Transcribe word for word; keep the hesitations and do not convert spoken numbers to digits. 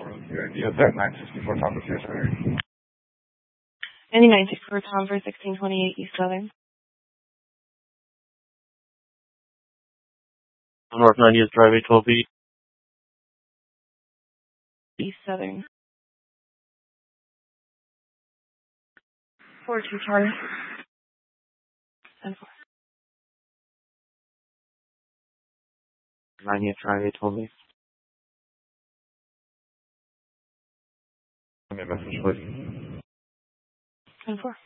Yes, that nine sixty-four Tom for Tuesday. Any nine sixty-four Tom for sixteen twenty-eight East Southern. North ninetieth Drive, twelve feet. East Southern. four two Charlie. ten four. ninetieth Drive, twelve feet. Give me a message, please. ten four.